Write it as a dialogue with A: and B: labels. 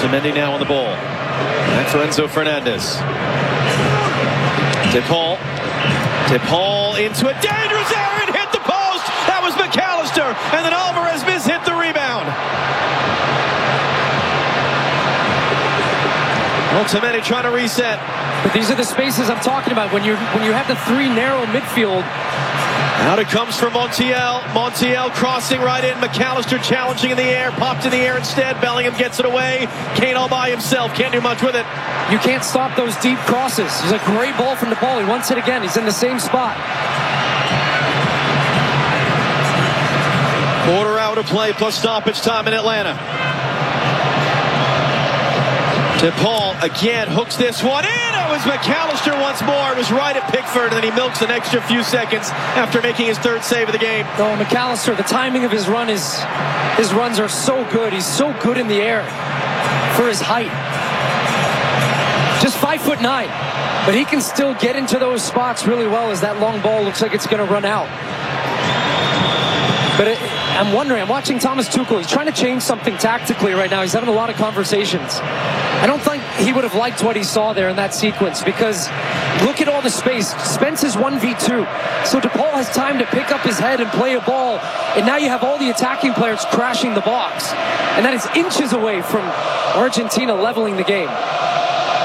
A: Otamendi now on the ball. And for Enzo Fernandez. DePaul. DePaul into a dangerous area and hit the post. That was McAllister. And then Alvarez hit the rebound. Otamendi trying to reset.
B: But these are the spaces I'm talking about. When you have the three narrow midfield.
A: Out it comes for Montiel. Montiel crossing right in. McAllister challenging in the air. Popped in the air instead. Bellingham gets it away. Kane all by himself. Can't do much with it.
B: You can't stop those deep crosses. There's a great ball from DePaul. He wants it again. He's in the same spot.
A: Quarter hour to play plus stoppage time in Atlanta. DePaul again hooks this one in. It was McAllister once more. It was right at Pickford, and then he milks an extra few seconds after making his third save of the game.
B: Oh, McAllister, the timing of his runs are so good. He's so good in the air for his height. Just 5'9", but he can still get into those spots really well as that long ball looks like it's going to run out. But I'm wondering, I'm watching Thomas Tuchel. He's trying to change something tactically right now. He's having a lot of conversations. I don't think he would have liked what he saw there in that sequence, because look at all the space. Spence is 1v2. So DePaul has time to pick up his head and play a ball. And now you have all the attacking players crashing the box. And that is inches away from Argentina leveling the game.